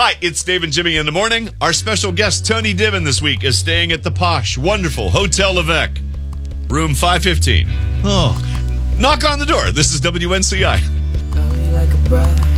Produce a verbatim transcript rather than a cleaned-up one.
Hi, it's Dave and Jimmy in the morning. Our special guest, Tony Divin, this week is staying at the posh, wonderful Hotel Levesque, room five fifteen. Oh. Knock on the door. This is W N C I. Like a bride.